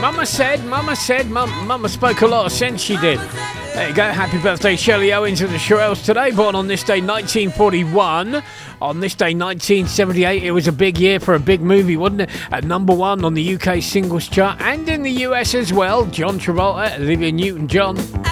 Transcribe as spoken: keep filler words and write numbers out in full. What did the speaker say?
Mama said, Mama said, Mum, Mama spoke a lot of sense, she did. There you go. Happy birthday, Shirley Owens and the Shirelles today. Born on this day, nineteen forty-one. On this day, nineteen seventy-eight, it was a big year for a big movie, wasn't it? At number one on the U K singles chart and in the U S as well. John Travolta, Olivia Newton-John.